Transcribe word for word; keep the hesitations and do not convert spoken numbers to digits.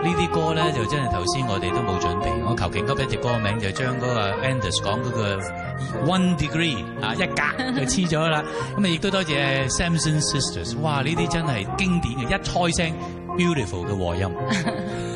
呢啲歌咧就真係頭先我哋都冇準備，我求其噏一隻歌名就將嗰個 Anders 講嗰個 One Degree 啊一格就黐咗啦。咁啊亦都多謝 Samson Sisters， 哇呢啲真係經典嘅一開聲 beautiful 嘅和音。